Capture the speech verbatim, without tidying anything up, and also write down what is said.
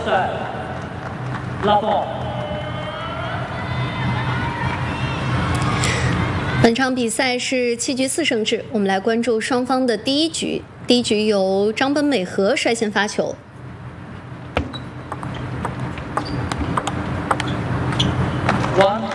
赛，拉爆。 本场比赛是七局四胜制，我们来关注双方的第一局。第一局由张本美和率先发球。 One。